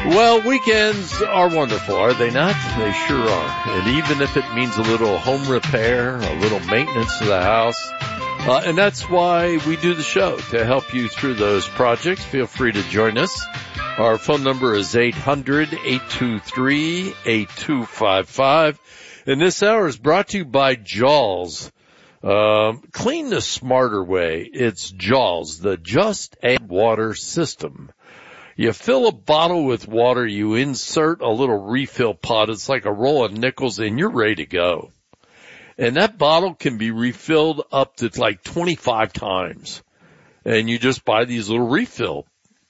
Well, weekends are wonderful, are they not? They sure are. And even if it means a little home repair, a little maintenance to the house, and that's why we do the show, to help you through those projects. Feel free to join us. Our phone number is 800-823-8255. And this hour is brought to you by Jaws. Clean the smarter way. It's Jaws, the Just Add Water system. You fill a bottle with water, you insert a little refill pod. It's like a roll of nickels, and you're ready to go. And that bottle can be refilled up to like 25 times. And you just buy these little refill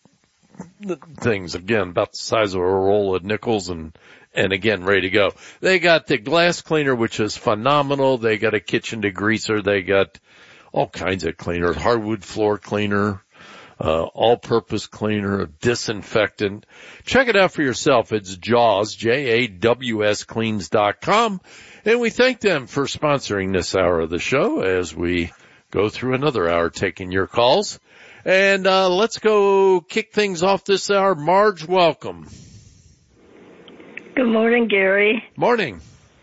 things, again, about the size of a roll of nickels, and again, ready to go. They got the glass cleaner, which is phenomenal. They got a kitchen degreaser. They got all kinds of cleaners, hardwood floor cleaner, all-purpose cleaner, disinfectant. Check it out for yourself. It's Jaws, Jaws cleans.com. And we thank them for sponsoring this hour of the show as we go through another hour taking your calls. And let's go kick things off this hour. Marge, welcome. Good morning, Gary. Morning.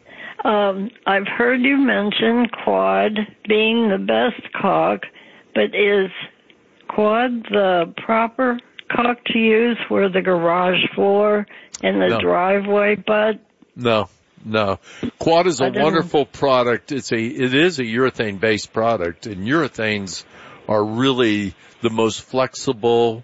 I've heard you mention quad being the best caulk, but is quad the proper caulk to use for the garage floor and the driveway butt? No. Quad is a wonderful product. It is a urethane based product, and urethanes are really the most flexible,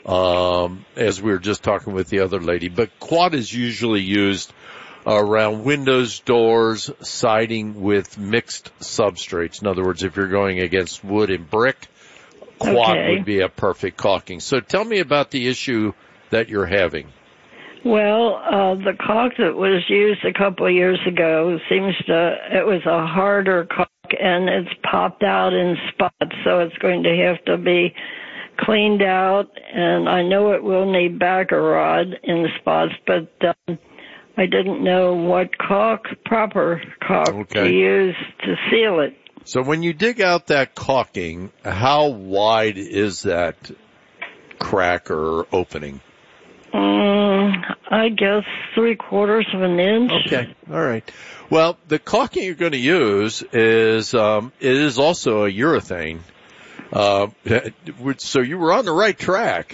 as we were just talking with the other lady. But quad is usually used around windows, doors, siding with mixed substrates. In other words, if you're going against wood and brick, quad would be a perfect caulking. So tell me about the issue that you're having. Well, the caulk that was used a couple of years ago it was a harder caulk, and it's popped out in spots, so it's going to have to be cleaned out, and I know it will need backer rod in the spots, but I didn't know what proper caulk to use to seal it. So when you dig out that caulking, how wide is that crack or opening? I guess 3/4 of an inch. Okay. All right. Well, the caulking you're going to use is, it is also a urethane. So you were on the right track.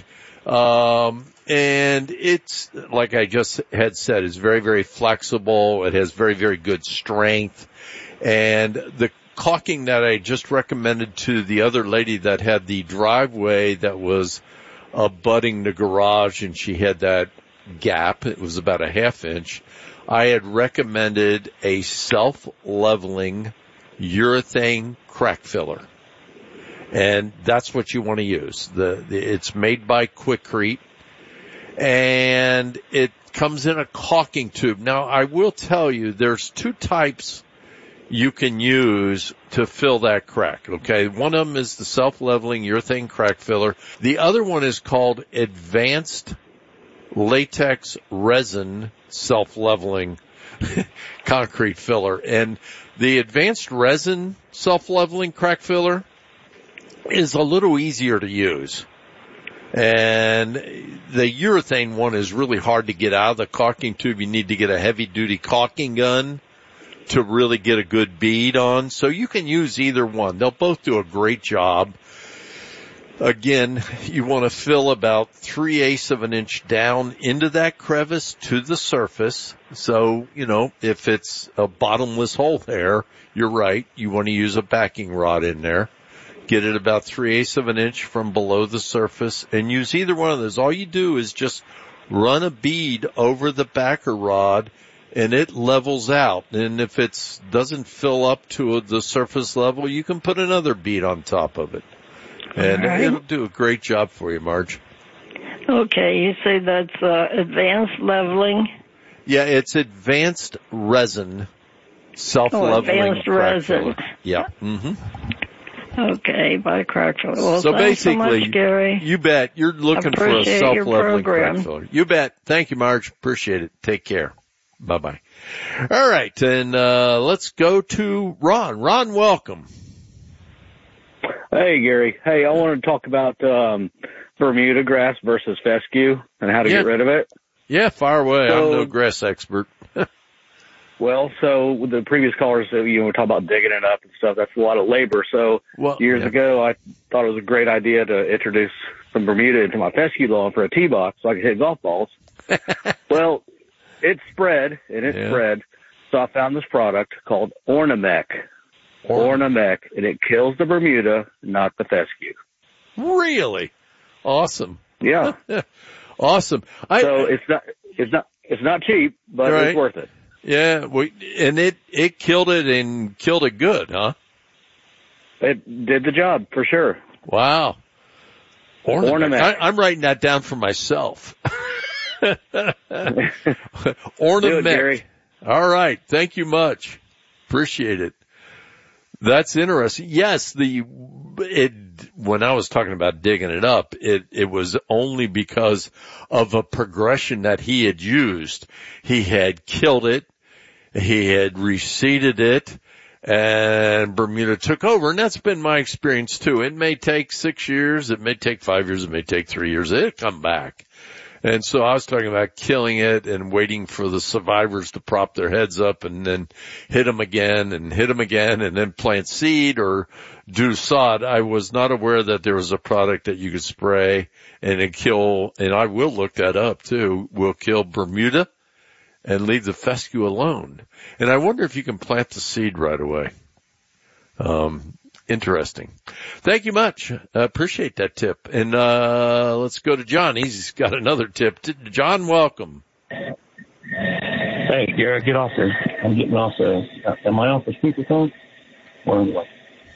And it's, like I just had said, it's very, very flexible. It has very, very good strength. And the caulking that I just recommended to the other lady that had the driveway that was abutting the garage, and she had that gap, it was about a 1/2 inch, I had recommended a self-leveling urethane crack filler. And that's what you want to use. It's made by Quikrete, and it comes in a caulking tube. Now, I will tell you, there's 2 types you can use to fill that crack, okay? One of them is the self-leveling urethane crack filler. The other one is called advanced latex resin self-leveling concrete filler. And the advanced resin self-leveling crack filler is a little easier to use. And the urethane one is really hard to get out of the caulking tube. You need to get a heavy-duty caulking gun to really get a good bead on. So you can use either one. They'll both do a great job. Again, you want to fill about 3/8 of an inch down into that crevice to the surface. So, if it's a bottomless hole there, you're right. You want to use a backing rod in there. Get it about 3/8 of an inch from below the surface and use either one of those. All you do is just run a bead over the backer rod, and it levels out. And if it doesn't fill up to the surface level, you can put another bead on top of it. And it'll do a great job for you, Marge. Okay, you say that's advanced leveling? Yeah, it's advanced resin, self-leveling. Advanced resin. Filler. Yeah. Mm-hmm. Okay, by crack filler. Well, so thanks basically, so much, Gary. You bet. You're looking for a self-leveling crack filler. You bet. Thank you, Marge. Appreciate it. Take care. Bye-bye. All right, and let's go to Ron. Ron, welcome. Hey, Gary. Hey, I wanted to talk about Bermuda grass versus fescue and how to get rid of it. Yeah, fire away. So, I'm no grass expert. Well, so with the previous callers, we talk about digging it up and stuff. That's a lot of labor. So years ago, I thought it was a great idea to introduce some Bermuda into my fescue lawn for a tee box so I could hit golf balls. Well, it spread, So I found this product called Ornamec. Ornamec, and it kills the Bermuda, not the fescue. Really? Awesome. Yeah. Awesome. So it's not cheap, but it's worth it. Yeah, and it killed it and killed it good, huh? It did the job for sure. Wow. Ornamec. I'm writing that down for myself. Ornamec. Do it, Gary. All right. Thank you much. Appreciate it. That's interesting. Yes, when I was talking about digging it up, it was only because of a progression that he had used. He had killed it. He had reseeded it, and Bermuda took over. And that's been my experience too. It may take 6 years. It may take 5 years. It may take 3 years. It'll come back. And so I was talking about killing it and waiting for the survivors to prop their heads up and then hit them again and then plant seed or do sod. I was not aware that there was a product that you could spray and it kill, and I will look that up too, will kill Bermuda and leave the fescue alone. And I wonder if you can plant the seed right away. Interesting. Thank you much. Appreciate that tip. And let's go to John. He's got another tip. John, welcome. Hey, Gary, get off there. I'm getting off the, am I off the speakerphone? Or what?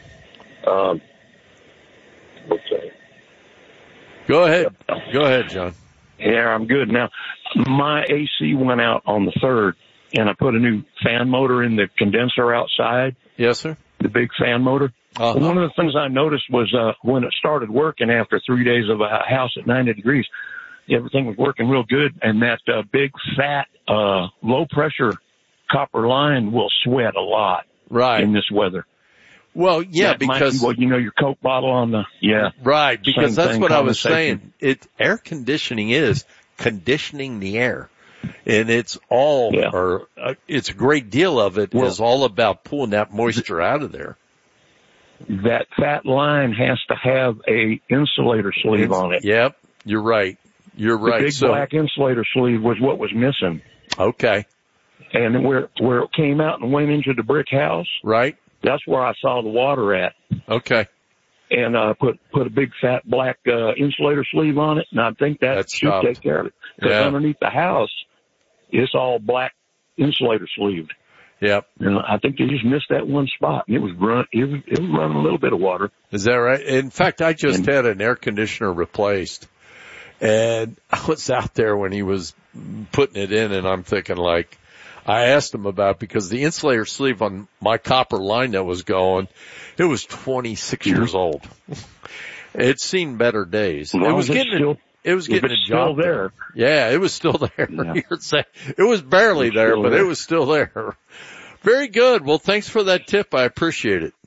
Okay. Go ahead. Go ahead, John. Yeah, I'm good. Now, my AC went out on the 3rd, and I put a new fan motor in the condenser outside. Yes, sir. The big fan motor. Uh-huh. One of the things I noticed was when it started working after 3 days of a house at 90 degrees, everything was working real good, and that big, fat, low-pressure copper line will sweat a lot in this weather. Well, yeah, because your Coke bottle on the right, because that's what I was saying. Air conditioning is conditioning the air, and it's all it's a great deal of it is all about pulling that moisture out of there. That fat line has to have a insulator sleeve on it. Yep, you're right. You're right. The big black insulator sleeve was what was missing. Okay. And where it came out and went into the brick house. Right. That's where I saw the water at. Okay. And put a big fat black insulator sleeve on it, and I think that should take care of it. Because underneath the house, it's all black insulator sleeved. Yep. And I think they just missed that one spot, and it was running a little bit of water. Is that right? In fact, I just had an air conditioner replaced, and I was out there when he was putting it in, and I'm thinking like, I asked him about because the insulator sleeve on my copper line that was going, it was 26 years old. It's seen better days. Well, it was getting a job there. Yeah, it was still there. Yeah. It was barely there, but it was still there. Very good. Well, thanks for that tip. I appreciate it.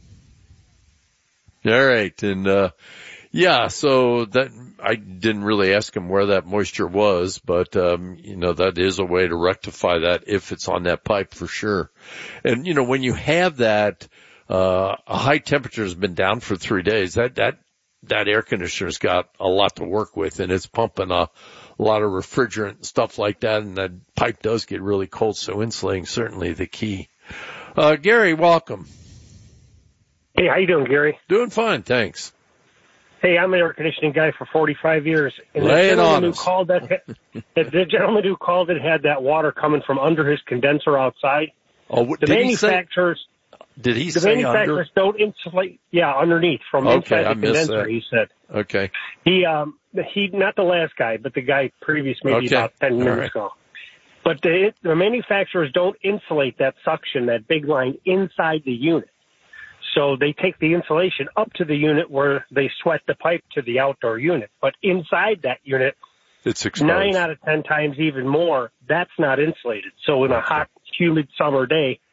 All right. And, so that I didn't really ask him where that moisture was, but, that is a way to rectify that if it's on that pipe for sure. And, when you have that, a high temperature has been down for 3 days, that air conditioner's got a lot to work with, and it's pumping a lot of refrigerant and stuff like that, and that pipe does get really cold, so insulating certainly the key. Gary, welcome. Hey, how you doing, Gary? Doing fine, thanks. Hey, I'm an air conditioning guy for 45 years. And Lay it on us. The gentleman who called it had that water coming from under his condenser outside. Oh, the manufacturers... Did he say manufacturers don't insulate, underneath from inside the condenser, he said. Okay. He, not the last guy, but the guy previous, maybe about 10 minutes ago. But the manufacturers don't insulate that suction, that big line, inside the unit. So they take the insulation up to the unit where they sweat the pipe to the outdoor unit. But inside that unit, it's exposed. 9 out of 10 times even more, that's not insulated. So in a hot, humid summer day,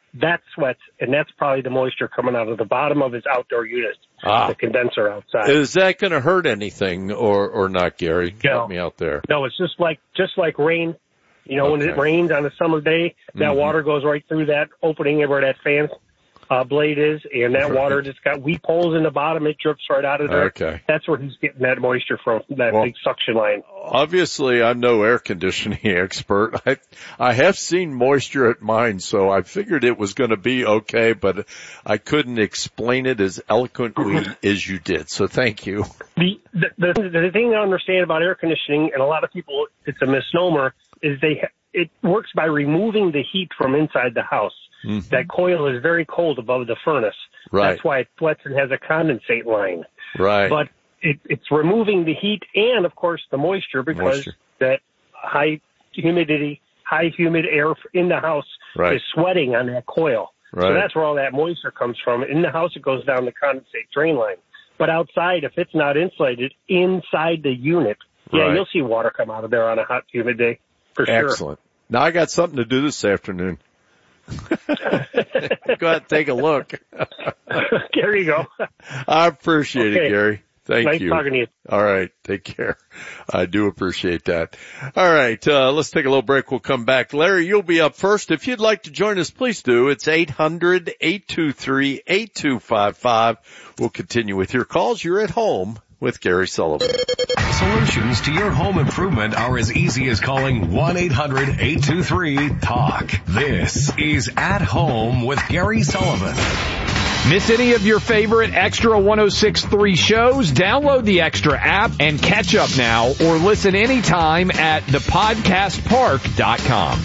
that sweats, and that's probably the moisture coming out of the bottom of his outdoor unit, the condenser outside. Is that going to hurt anything or not, Gary? Help me out there. No, it's just like rain. You know, when it rains on a summer day, that water goes right through that opening where that fan blade is, and that water just got weep holes in the bottom. It drips right out of there. Okay. That's where he's getting that moisture from, that big suction line. Obviously, I'm no air conditioning expert. I have seen moisture at mine, so I figured it was going to be okay, but I couldn't explain it as eloquently as you did. So thank you. The thing I understand about air conditioning, and a lot of people, it's a misnomer, is it works by removing the heat from inside the house. Mm-hmm. That coil is very cold above the furnace. Right. That's why it sweats and has a condensate line. Right. But it's removing the heat and, of course, the moisture, because that high humid air in the house is sweating on that coil. Right. So that's where all that moisture comes from. In the house, it goes down the condensate drain line. But outside, if it's not insulated inside the unit, you'll see water come out of there on a hot, humid day for sure. Excellent. Now I got something to do this afternoon. Go ahead and take a look. There you go. I appreciate it, Gary. Thank you. Nice talking to you. All right. Take care. I do appreciate that. All right. Let's take a little break. We'll come back. Larry, you'll be up first. If you'd like to join us, please do. It's 800-823-8255. We'll continue with your calls. You're at home with Gary Sullivan. Solutions to your home improvement are as easy as calling 1-800-823-TALK. This is At Home with Gary Sullivan. Miss any of your favorite Extra 106.3 shows? Download the Extra app and catch up now, or listen anytime at thepodcastpark.com.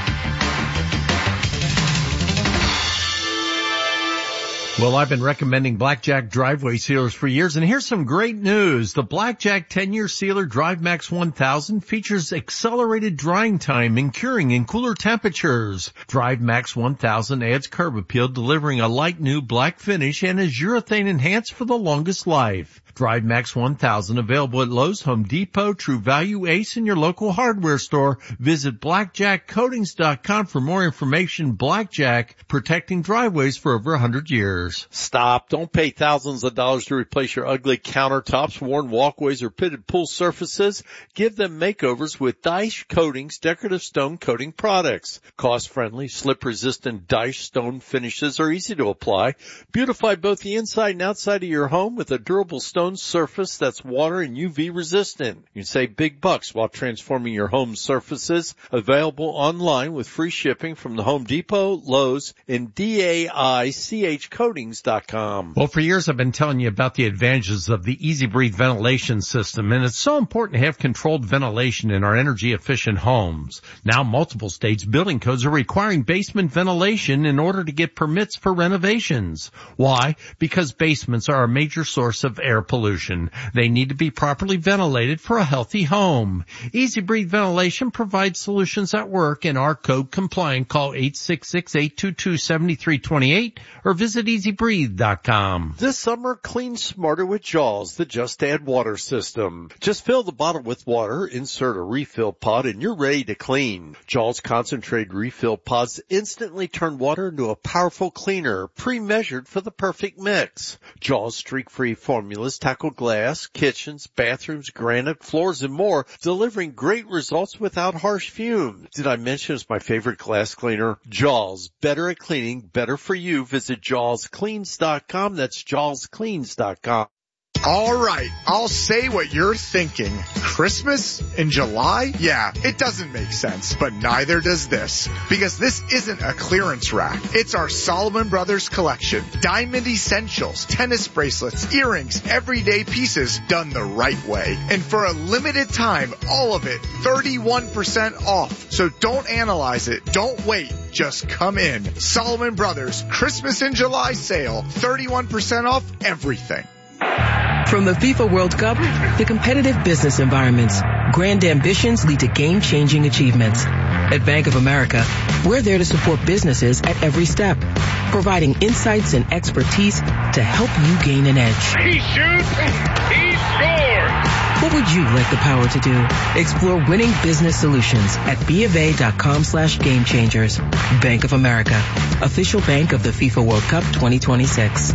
Well, I've been recommending Blackjack driveway sealers for years, and here's some great news. The Blackjack 10-year sealer DriveMax 1000 features accelerated drying time and curing in cooler temperatures. DriveMax 1000 adds curb appeal, delivering a light new black finish, and is urethane enhanced for the longest life. DriveMax 1000 available at Lowe's, Home Depot, True Value, Ace, and your local hardware store. Visit blackjackcoatings.com for more information. Blackjack, protecting driveways for over 100 years. Stop. Don't pay thousands of dollars to replace your ugly countertops, worn walkways, or pitted pool surfaces. Give them makeovers with Dyche Coatings decorative stone coating products. Cost-friendly, slip-resistant Dyche stone finishes are easy to apply. Beautify both the inside and outside of your home with a durable stone surface that's water and UV resistant. You can save big bucks while transforming your home surfaces. Available online with free shipping from the Home Depot, Lowe's, and DAICHcoatings.com. Well, for years I've been telling you about the advantages of the Easy Breathe ventilation system, and it's so important to have controlled ventilation in our energy efficient homes. Now multiple states' building codes are requiring basement ventilation in order to get permits for renovations. Why? Because basements are a major source of air pollution. They need to be properly ventilated for a healthy home. Easy Breathe Ventilation provides solutions that work and are code compliant. Call 866-822-7328 or visit easybreathe.com. This summer, clean smarter with Jaws, the Just Add Water system. Just fill the bottle with water, insert a refill pod, and you're ready to clean. Jaws concentrated refill pods instantly turn water into a powerful cleaner, pre-measured for the perfect mix. Jaws streak-free formulas tackle glass, kitchens, bathrooms, granite, floors, and more, delivering great results without harsh fumes. Did I mention it's my favorite glass cleaner? Jaws, better at cleaning, better for you. Visit JawsCleans.com. That's JawsCleans.com. All right, I'll say what you're thinking. Christmas in July? Yeah, it doesn't make sense, but neither does this. Because this isn't a clearance rack. It's our Solomon Brothers collection. Diamond essentials, tennis bracelets, earrings, everyday pieces done the right way. And for a limited time, all of it 31% off. So don't analyze it. Don't wait. Just come in. Solomon Brothers Christmas in July sale. 31% off everything. From the FIFA World Cup to competitive business environments, grand ambitions lead to game-changing achievements. At Bank of America, we're there to support businesses at every step, providing insights and expertise to help you gain an edge. He shoots, he scores! What would you like the power to do? Explore winning business solutions at BofA.com/gamechangers. Bank of America, official bank of the FIFA World Cup 2026.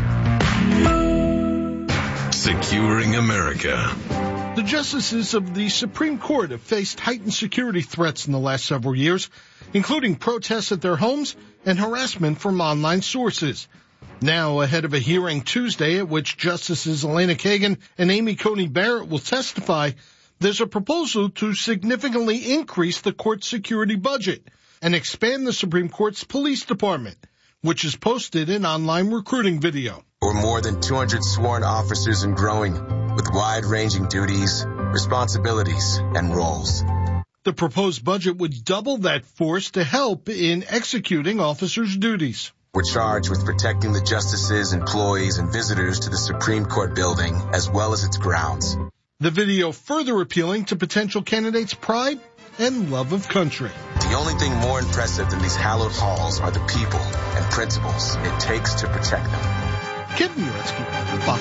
Securing America. The justices of the Supreme Court have faced heightened security threats in the last several years, including protests at their homes and harassment from online sources. Now, ahead of a hearing Tuesday at which Justices Elena Kagan and Amy Coney Barrett will testify, there's a proposal to significantly increase the court's security budget and expand the Supreme Court's police department, which has posted an online recruiting video. Or more than 200 sworn officers and growing, with wide-ranging duties, responsibilities, and roles. The proposed budget would double that force to help in executing officers' duties. We're charged with protecting the justices, employees, and visitors to the Supreme Court building, as well as its grounds. The video further appealing to potential candidates' pride and love of country. The only thing more impressive than these hallowed halls are the people and principles it takes to protect them. Kevin Uretsky, Fox